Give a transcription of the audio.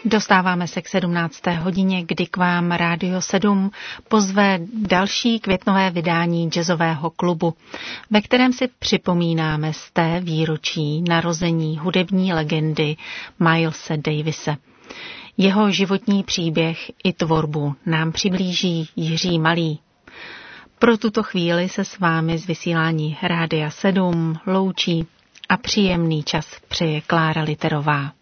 Dostáváme se k 17. hodině, kdy k vám Rádio 7 pozve další květnové vydání jazzového klubu, ve kterém si připomínáme 100. výročí narození hudební legendy Milese Davise. Jeho životní příběh i tvorbu nám přiblíží Jiří Malý. Pro tuto chvíli se s vámi z vysílání Rádia 7 loučí a příjemný čas přeje Klára Literová.